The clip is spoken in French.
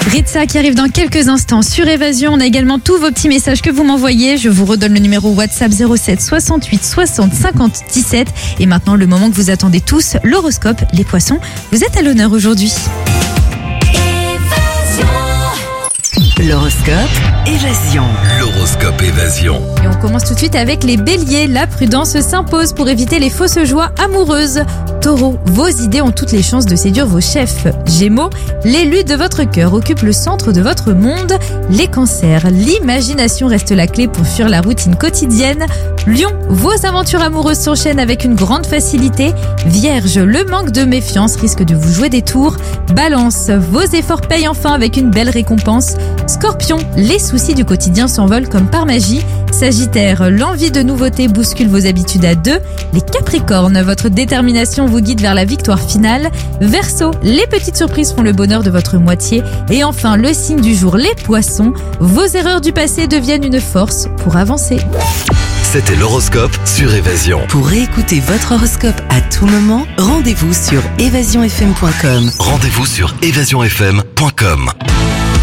Britza qui arrive dans quelques instants sur Évasion. On a également tous vos petits messages que vous m'envoyez. Je vous redonne le numéro WhatsApp 07 68 60 50 17. Et maintenant, le moment que vous attendez tous, l'horoscope. Les poissons, vous êtes à l'honneur aujourd'hui. L'horoscope Évasion. L'horoscope Évasion. Et on commence tout de suite avec les béliers. La prudence s'impose pour éviter les fausses joies amoureuses. Taureau, vos idées ont toutes les chances de séduire vos chefs. Gémeaux, l'élu de votre cœur occupe le centre de votre monde. Les cancers, l'imagination reste la clé pour fuir la routine quotidienne. Lion, vos aventures amoureuses s'enchaînent avec une grande facilité. Vierge, le manque de méfiance risque de vous jouer des tours. Balance, vos efforts payent enfin avec une belle récompense. Scorpion, les soucis du quotidien s'envolent comme par magie. Sagittaire, l'envie de nouveauté bouscule vos habitudes à deux. Les Capricornes, votre détermination vous guide vers la victoire finale. Verseau, les petites surprises font le bonheur de votre moitié. Et enfin, le signe du jour, les Poissons, vos erreurs du passé deviennent une force pour avancer. C'était l'horoscope sur Évasion. Pour réécouter votre horoscope à tout moment, rendez-vous sur évasionfm.com. Rendez-vous sur évasionfm.com.